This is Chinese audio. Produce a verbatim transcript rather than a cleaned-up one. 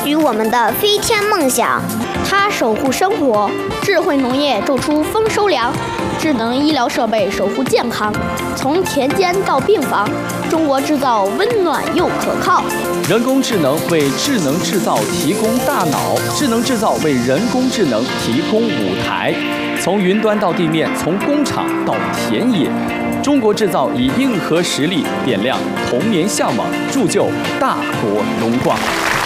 许我们的飞天梦想。 它守护生活，智慧农业种出丰收粮，智能医疗设备守护健康。从田间到病房，中国制造温暖又可靠。 人工智能为智能制造提供大脑，智能制造为人工智能提供舞台。从云端到地面，从工厂到田野，中国制造以硬核实力点亮童年向往，铸就大国荣光。